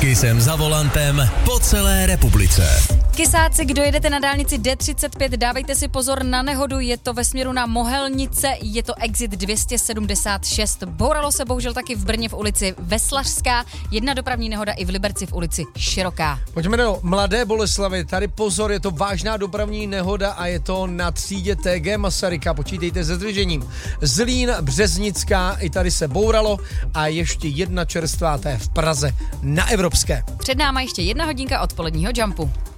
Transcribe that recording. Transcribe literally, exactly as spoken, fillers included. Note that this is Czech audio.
Kysem za volantem po celé republice. Kysáci, kdo jedete na dálnici D třicet pět, dávejte si pozor na nehodu, je to ve směru na Mohelnice, je to exit dvě stě sedmdesát šest. Bouralo se bohužel taky v Brně v ulici Veslařská, jedna dopravní nehoda i v Liberci v ulici Široká. Pojďme do Mladé Boleslavi, tady pozor, je to vážná dopravní nehoda a je to na třídě T G Masaryka, počítejte se zdržením. Zlín, Březnická, i tady se bouralo a ještě jedna čerstvá, to je v Praze na Evropské. Před náma ještě jedna hodinka odpoledního Jumpu.